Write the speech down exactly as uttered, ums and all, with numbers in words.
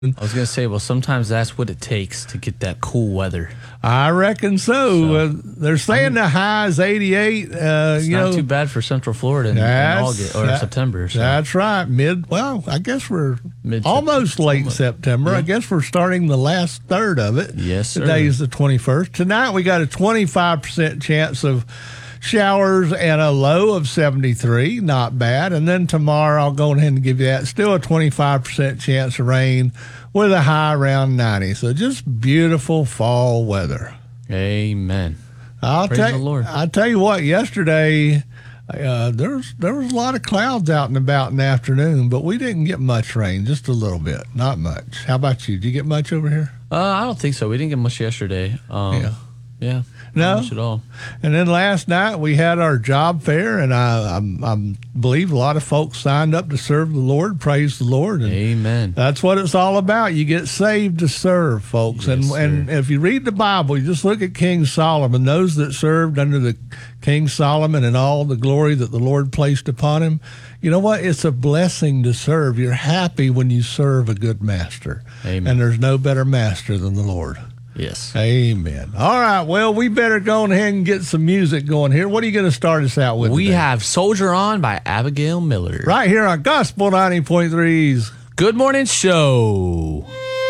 I was going to say, well, sometimes that's what it takes to get that cool weather. I reckon so. So, uh, they're saying I'm- the high is eighty-eight. Uh, It's you not know, too bad for Central Florida in, in That's- August or that- September. So. That's right. Mid, well, I guess we're Mid- almost late almost. September. I Yeah. guess we're starting the last third of it. Yes, sir. Today is the twenty-first. Tonight we got a twenty-five percent chance of showers and a low of seventy-three. Not bad. And then tomorrow, I'll go ahead and give you that. Still a twenty-five percent chance of rain with a high around ninety. So just beautiful fall weather. Amen. I'll Praise tell the Lord. I'll tell you what. Yesterday, uh, there was there was a lot of clouds out and about in the afternoon, but we didn't get much rain. Just a little bit, not much. How about you? Did you get much over here? Uh, I don't think so. We didn't get much yesterday. Um, Yeah. Yeah. No? Not much at all. And then last night we had our job fair, and I, I, I believe a lot of folks signed up to serve the Lord. Praise the Lord. And Amen. that's what it's all about. You get saved to serve, folks. Yes, and sir. and if you read the Bible, you just look at King Solomon, those that served under the King Solomon and all the glory that the Lord placed upon him. You know what? It's a blessing to serve. You're happy when you serve a good master. Amen. And there's no better master than the Lord. Yes. Amen. All right. Well, we better go ahead and get some music going here. What are you going to start us out with We today? have Soldier On by Abigail Miller. Right here on Gospel ninety point three's Good Morning Show.